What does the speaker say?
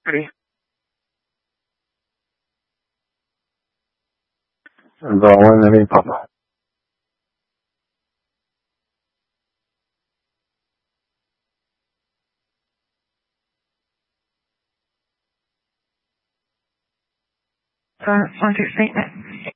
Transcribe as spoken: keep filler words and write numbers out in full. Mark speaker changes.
Speaker 1: Ready?
Speaker 2: Go on, let me papa.
Speaker 1: So, one, two, three,